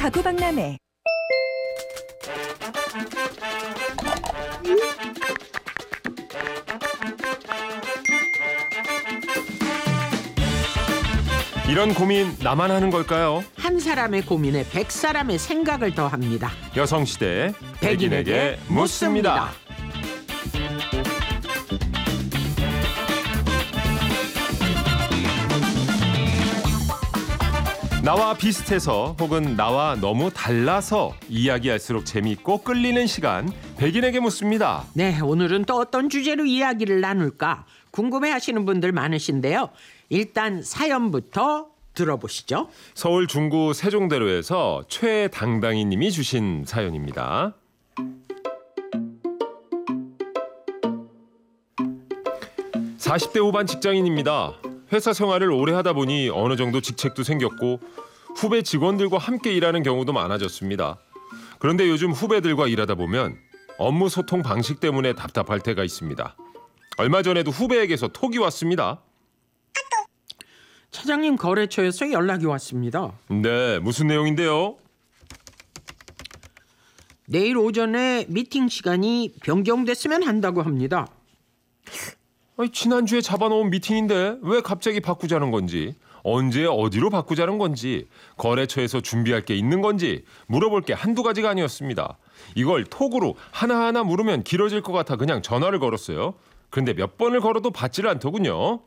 가구박람회. 이런 고민 나만 하는 걸까요? 한 사람의 고민에 100사람의 생각을 더합니다. 여성시대 백인에게 묻습니다. 나와 비슷해서 혹은 나와 너무 달라서 이야기할수록 재미있고 끌리는 시간, 백인에게 묻습니다. 네, 오늘은 또 어떤 주제로 이야기를 나눌까 궁금해하시는 분들 많으신데요. 일단 사연부터 들어보시죠. 서울 중구 세종대로에서 최당당이 님이 주신 사연입니다. (40대) 후반 직장인입니다. 회사 생활을 오래 하다 보니 어느 정도 직책도 생겼고 후배 직원들과 함께 일하는 경우도 많아졌습니다. 그런데 요즘 후배들과 일하다 보면 업무 소통 방식 때문에 답답할 때가 있습니다. 얼마 전에도 후배에게서 톡이 왔습니다. 차장님 거래처에서 연락이 왔습니다. 네, 무슨 내용인데요? 내일 오전에 미팅 시간이 변경됐으면 한다고 합니다. 아니, 지난주에 잡아놓은 미팅인데 왜 갑자기 바꾸자는 건지, 언제 어디로 바꾸자는 건지, 거래처에서 준비할 게 있는 건지 물어볼 게 한두 가지가 아니었습니다. 이걸 톡으로 하나하나 물으면 길어질 것 같아 그냥 전화를 걸었어요. 그런데 몇 번을 걸어도 받지를 않더군요.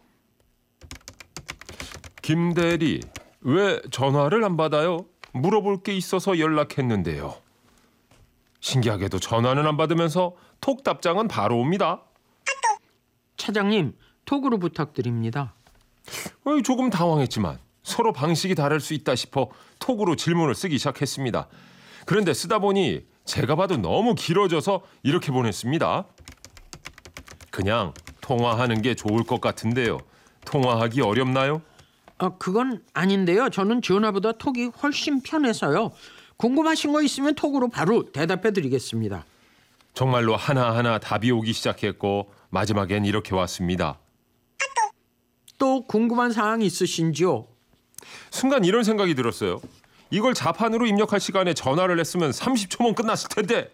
김 대리, 왜 전화를 안 받아요? 물어볼 게 있어서 연락했는데요. 신기하게도 전화는 안 받으면서 톡 답장은 바로 옵니다. 차장님, 톡으로 부탁드립니다. 조금 당황했지만 서로 방식이 다를 수 있다 싶어 톡으로 질문을 쓰기 시작했습니다. 그런데 쓰다 보니 제가 봐도 너무 길어져서 이렇게 보냈습니다. 그냥 통화하는 게 좋을 것 같은데요. 통화하기 어렵나요? 그건 아닌데요. 저는 전화보다 톡이 훨씬 편해서요. 궁금하신 거 있으면 톡으로 바로 대답해 드리겠습니다. 정말로 하나하나 답이 오기 시작했고 마지막엔 이렇게 왔습니다. 또 궁금한 사항 있으신지요? 순간 이런 생각이 들었어요. 이걸 자판으로 입력할 시간에 전화를 했으면 30초면 끝났을 텐데.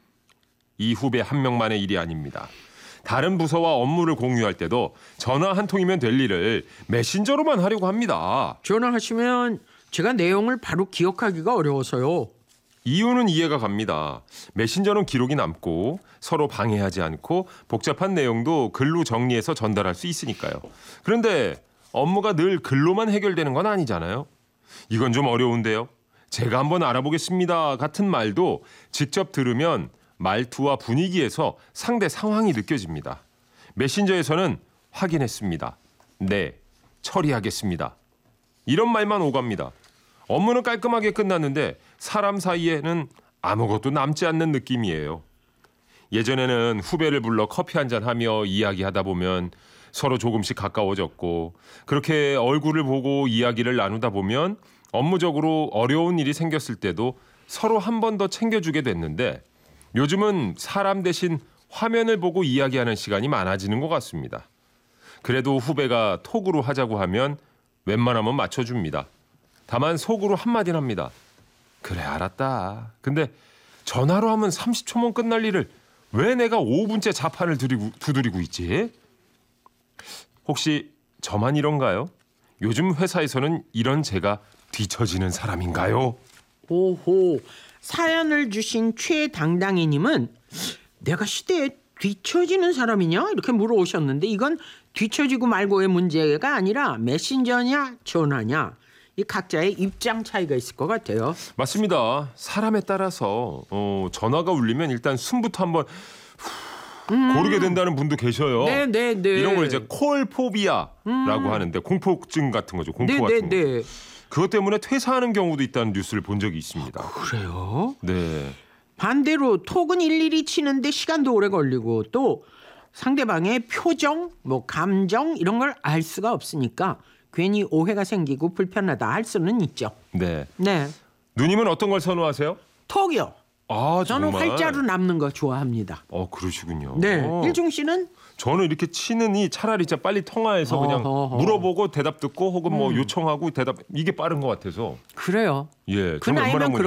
이 후배 한 명만의 일이 아닙니다. 다른 부서와 업무를 공유할 때도 전화 한 통이면 될 일을 메신저로만 하려고 합니다. 전화하시면 제가 내용을 바로 기억하기가 어려워서요. 이유는 이해가 갑니다. 메신저는 기록이 남고 서로 방해하지 않고 복잡한 내용도 글로 정리해서 전달할 수 있으니까요. 그런데 업무가 늘 글로만 해결되는 건 아니잖아요. 이건 좀 어려운데요. 제가 한번 알아보겠습니다 같은 말도 직접 들으면 말투와 분위기에서 상대 상황이 느껴집니다. 메신저에서는 확인했습니다. 네, 처리하겠습니다. 이런 말만 오갑니다. 업무는 깔끔하게 끝났는데 사람 사이에는 아무것도 남지 않는 느낌이에요. 예전에는 후배를 불러 커피 한잔 하며 이야기하다 보면 서로 조금씩 가까워졌고, 그렇게 얼굴을 보고 이야기를 나누다 보면 업무적으로 어려운 일이 생겼을 때도 서로 한 번 더 챙겨주게 됐는데, 요즘은 사람 대신 화면을 보고 이야기하는 시간이 많아지는 것 같습니다. 그래도 후배가 톡으로 하자고 하면 웬만하면 맞춰줍니다. 다만 속으로 한마디는 합니다. 그래, 알았다. 근데 전화로 하면 30초면 끝날 일을 왜 내가 5분째 자판을 두드리고 있지? 혹시 저만 이런가요? 요즘 회사에서는 이런 제가 뒤처지는 사람인가요? 오호, 사연을 주신 최당당이님은 내가 시대에 뒤처지는 사람이냐? 이렇게 물어오셨는데 이건 뒤처지고 말고의 문제가 아니라 메신저냐 전화냐, 이 각자의 입장 차이가 있을 것 같아요. 맞습니다. 사람에 따라서 전화가 울리면 일단 숨부터 한번 고르게 된다는 분도 계셔요. 네. 이런 걸 이제 콜포비아라고 하는데 공포증 같은 거죠. 공포 같은 거. 그것 때문에 퇴사하는 경우도 있다는 뉴스를 본 적이 있습니다. 그래요? 네. 반대로 톡은 일일이 치는데 시간도 오래 걸리고 또 상대방의 표정, 감정 이런 걸 알 수가 없으니까 괜히 오해가 생기고 불편하다 할 수는 있죠. 네. 누님은 어떤 걸 선호하세요? 톡이요. 저는 정말? 활자로 남는 거 좋아합니다. 그러시군요. 네. 일중 씨는? 저는 이렇게 치느니 차라리 진짜 빨리 통화해서 그냥 물어보고 대답 듣고 혹은 요청하고 대답, 이게 빠른 것 같아서. 그래요. 예. 그 나이면